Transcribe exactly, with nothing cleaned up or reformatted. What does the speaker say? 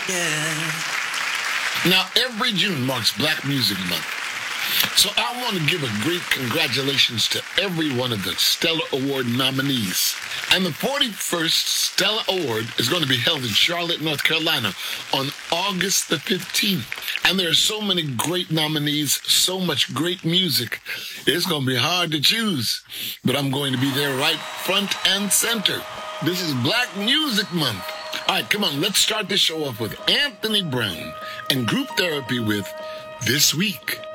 Yeah. Now, every June marks Black Music Month. So I want to give a great congratulations to every one of the Stellar Award nominees. And the forty-first Stellar Award is going to be held in Charlotte, North Carolina on August the fifteenth. And there are so many great nominees, so much great music. It's going to be hard to choose. But I'm going to be there right front and center. This is Black Music Month. All right, come on, let's start the show off with Anthony Brown and Group Therapy with This Week